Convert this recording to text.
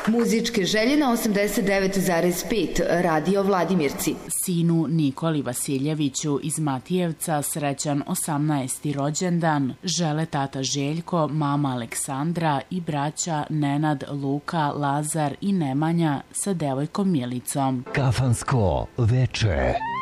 Muzičke želje na 89,5 Radio Vladimirci. Sinu Nikoli Vasiljeviću iz Matijevca srećan 18. rođendan žele tata Željko, mama Aleksandra i braća Nenad, Luka, Lazar i Nemanja sa devojkom Milicom. Kafansko veče.